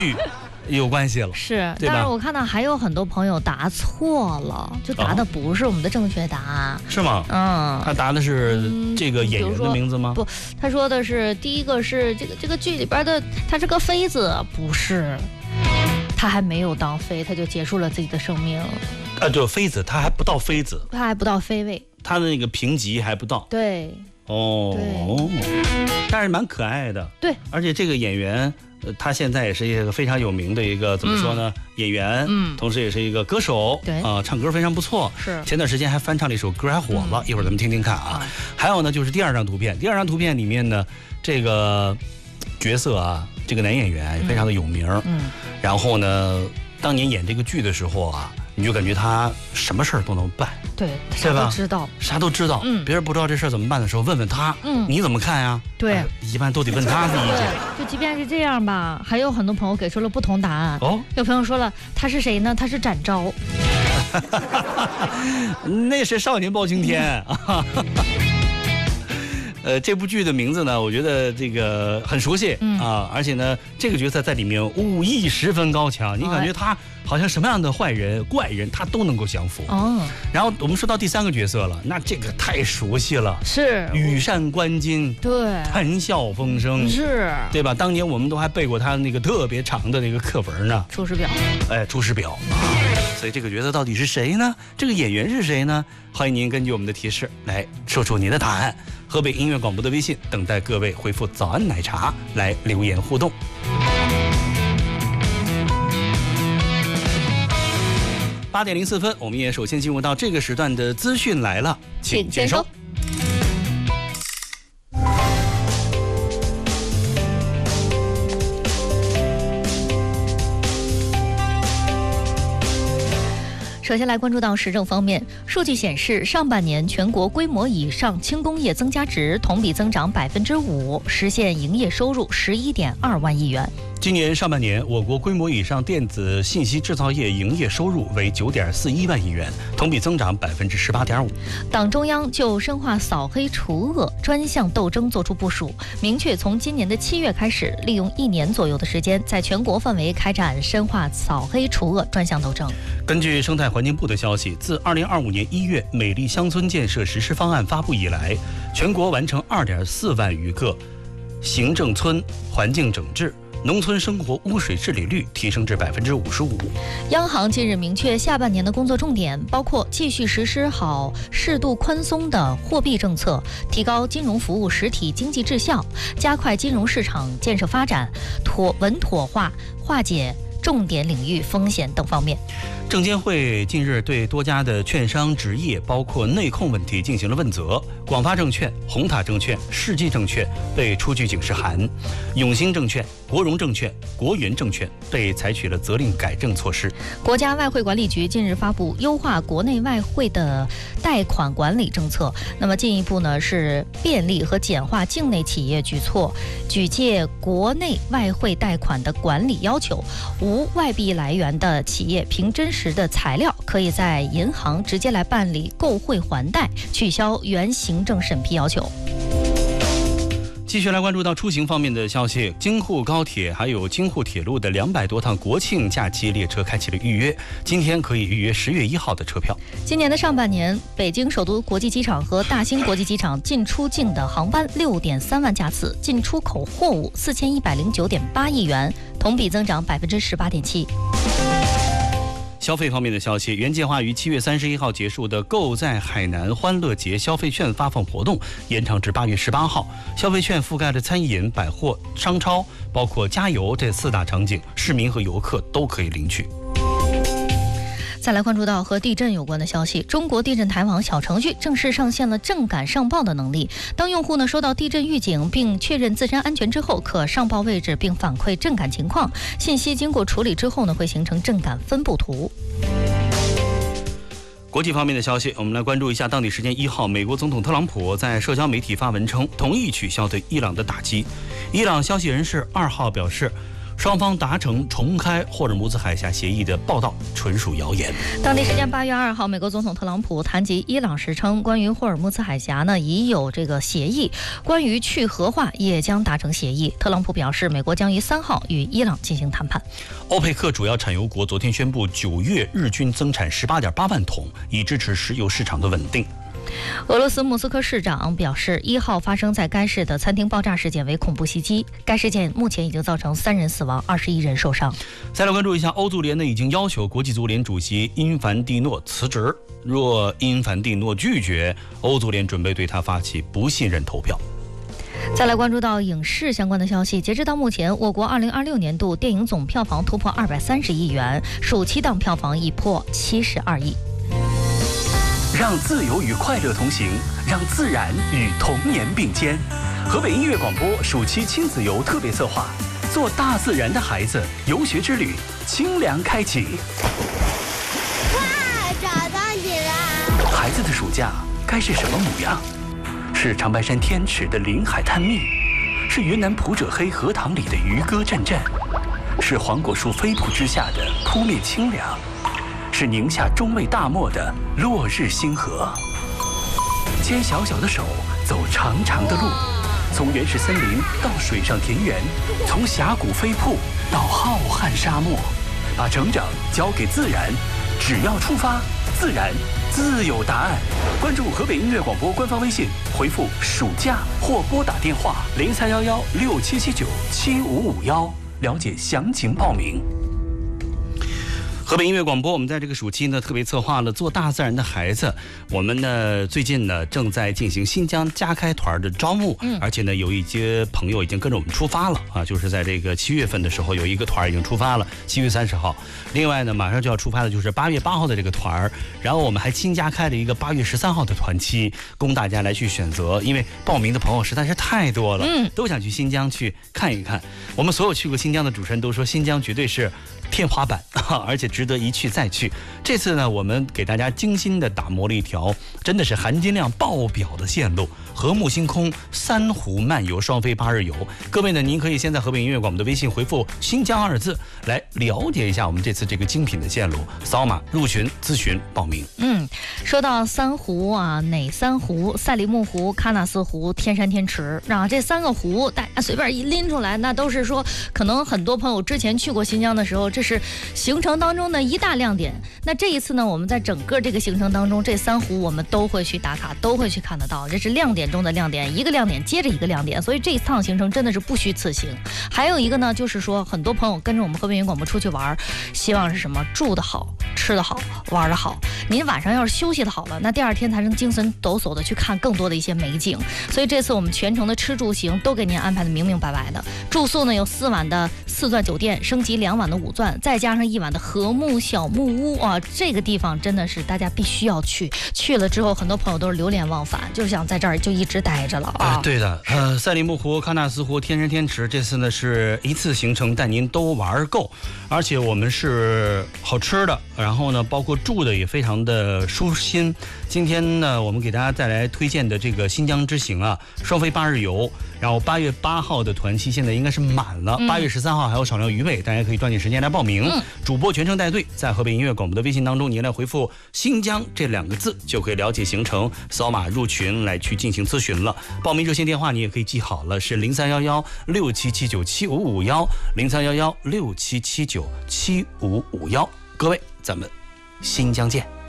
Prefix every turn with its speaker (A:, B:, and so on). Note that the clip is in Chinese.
A: 有关系了，
B: 是，
A: 对吧？
B: 但是我看到还有很多朋友答错了，就答的不是我们的正确答案，
A: 是吗？
B: 嗯，
A: 他答的是这个演员的名字吗？
B: 不，他说的是第一个是这个剧里边的，他是个妃子，不是，他还没有当妃，他就结束了自己的生命。
A: 就妃子，他还不到妃子，
B: 他还不到妃位，
A: 他的那个评级还不到。
B: 对，
A: 哦，但是蛮可爱的。
B: 对，
A: 而且这个演员。他现在也是一个非常有名的一个怎么说呢？演员，同时也是一个歌手，
B: 对
A: 唱歌非常不错。
B: 是，
A: 前段时间还翻唱了一首歌，还火了。一会儿咱们听听看啊。还有呢，就是第二张图片，第二张图片里面呢，这个角色啊，这个男演员非常的有名。然后呢，当年演这个剧的时候啊，你就感觉他什么事儿都能办。
B: 对，啥都知道，
A: 啥都知道。别人不知道这事儿怎么办的时候，问问他。你怎么看呀？
B: 对，
A: 一般都得问他的意见。
B: 就即便是这样吧，还有很多朋友给出了不同答案。有朋友说了，他是谁呢？他是展昭。
A: 那是少年包青天。这部剧的名字呢，我觉得这个很熟悉啊，而且呢，这个角色在里面武艺十分高强，你感觉他好像什么样的坏人、怪人他都能够降服。然后我们说到第三个角色了，那这个太熟悉了，
B: 是
A: 羽扇纶巾，
B: 对，
A: 谈笑风生，
B: 是，
A: 对吧？当年我们都还背过他那个特别长的那个课文呢，
B: 《出师表》。
A: 出师表啊！所以这个角色到底是谁呢？这个演员是谁呢？欢迎您根据我们的提示来说出您的答案。河北音乐广播的微信等待各位回复早安奶茶来留言互动。8点04分，我们也首先进入到这个时段的资讯来了，请接收。
B: 首先来关注到时政方面，数据显示，上半年全国规模以上轻工业增加值同比增长5%，实现营业收入11.2万亿元。
A: 今年上半年，我国规模以上电子信息制造业营业收入为9.41万亿元，同比增长18.5%。
B: 党中央就深化扫黑除恶专项斗争作出部署，明确从今年的7月开始，利用1年左右的时间，在全国范围开展深化扫黑除恶专项斗争。
A: 根据生态环境部的消息，自2025年1月美丽乡村建设实施方案发布以来，全国完成2.4万余个行政村环境整治。农村生活污水治理率提升至55%。
B: 央行近日明确，下半年的工作重点包括继续实施好适度宽松的货币政策，提高金融服务实体经济质效，加快金融市场建设发展，稳妥化解重点领域风险等方面。
A: 证监会近日对多家的券商执业包括内控问题进行了问责，广发证券、宏塔证券、世纪证券被出具警示函，永兴证券、国融证券、国元证券被采取了责令改正措施。
B: 国家外汇管理局近日发布优化国内外汇的贷款管理政策，那么进一步呢是便利和简化境内企业举借国内外汇贷款的管理要求，无外币来源的企业凭真实的材料，可以在银行直接来办理购汇还贷，取消原行政审批要求。
A: 继续来关注到出行方面的消息，京沪高铁还有京沪铁路的200多趟国庆假期列车开启了预约，今天可以预约10月1号的车票。
B: 今年的上半年，北京首都国际机场和大兴国际机场进出境的航班6.3万架次，进出口货物4109.8亿元，同比增长18.7%。
A: 消费方面的消息，原计划于7月31号结束的购在海南欢乐节消费券发放活动延长至8月18号。消费券覆盖了餐饮、百货、商超，包括加油这4大场景，市民和游客都可以领取。
B: 再来关注到和地震有关的消息，中国地震台网小程序正式上线了震感上报的能力。当用户收到地震预警并确认自身安全之后，可上报位置并反馈震感情况。信息经过处理之后会形成震感分布图。
A: 国际方面的消息，我们来关注一下。当地时间1号，美国总统特朗普在社交媒体发文称，同意取消对伊朗的打击。伊朗消息人士2号表示， 双方达成重开霍尔木兹海峡协议的报道纯属谣言。
B: 当地时间8月2号，美国总统特朗普谈及伊朗时称，关于霍尔木兹海峡呢已有这个协议，关于去核化也将达成协议。特朗普表示，美国将于3号与伊朗进行谈判。
A: 欧佩克主要产油国昨天宣布，9月日均增产18.8万桶，以支持石油市场的稳定。
B: 俄罗斯莫斯科市长表示，1号发生在该市的餐厅爆炸事件为恐怖袭击，该事件目前已经造成3人死亡，21人受伤。
A: 再来关注一下，欧足联呢已经要求国际足联主席因凡蒂诺辞职，若因凡蒂诺拒绝，欧足联准备对他发起不信任投票。
B: 再来关注到影视相关的消息，截止到目前，我国2026年度电影总票房突破230亿元，暑期档票房已破72亿。
A: 让自由与快乐同行，让自然与童年并肩。河北音乐广播暑期亲子游特别策划，做大自然的孩子游学之旅，清凉开启。
C: 哇，找到你了！
A: 孩子的暑假该是什么模样？是长白山天池的临海探秘，是云南普者黑荷塘里的渔歌阵阵，是黄果树飞瀑之下的扑面清凉，是宁夏中卫大漠的落日星河。牵小小的手，走长长的路，从原始森林到水上田园，从峡谷飞瀑到浩瀚沙漠，把成长交给自然，只要出发，自然自有答案。关注河北音乐广播官方微信，回复暑假或拨打电话031167797551，了解详情报名。河北音乐广播，我们在这个暑期呢特别策划了做大自然的孩子。我们呢最近呢正在进行新疆加开团的招募，而且呢有一些朋友已经跟着我们出发了啊，就是在这个7月份的时候有一个团已经出发了，7月30号。另外呢马上就要出发的就是8月8号的这个团，然后我们还新加开了一个8月13号的团期，供大家来去选择。因为报名的朋友实在是太多了，都想去新疆去看一看。我们所有去过新疆的主持人都说，新疆绝对是天花板，而且值得一去再去。这次呢，我们给大家精心的打磨了一条真的是含金量爆表的线路——和睦星空3湖漫游双飞8日游。各位呢，您可以先在河北音乐广播的微信回复“新疆”2字来了解一下我们这次这个精品的线路，扫码入群咨询报名。
B: 说到3湖啊，哪3湖？赛里木湖、喀纳斯湖、天山天池啊，这3个湖大家随便一拎出来，那都是说可能很多朋友之前去过新疆的时候，这是行程当中的一大亮点。那这一次呢，我们在整个这个行程当中，这3湖我们都会去打卡，都会去看得到，这是亮点中的亮点，一个亮点接着一个亮点，所以这一趟行程真的是不虚此行。还有一个呢，就是说很多朋友跟着我们河北音乐广播出去玩，希望是什么？住得好，吃得好，玩得好。您晚上要是休息的好了，那第2天才能精神抖擞的去看更多的一些美景。所以这次我们全程的吃住行都给您安排的明明白白的。住宿呢有4晚的4钻酒店，升级2晚的5钻，再加上1晚的和睦小木屋啊，这个地方真的是大家必须要去。去了之后，很多朋友都是流连忘返，就想在这儿就一直待着了啊。
A: 对的，赛里木湖、喀纳斯湖、天山天池，这次呢是一次行程带您都玩够，而且我们是好吃的，然后呢包括住的也非常的舒心。今天呢我们给大家再来推荐的这个新疆之行啊，双飞8日游，然后8月8号的团期现在应该是满了，8月13号还有少量余位，大家可以抓紧时间来报名。主播全程带队，在河北音乐广播的微信当中，您来回复新疆这2个字就可以了解行程，扫码入群来去进行咨询了。报名热线电话你也可以记好了，是031167797551 031167797551。各位，咱们新疆见。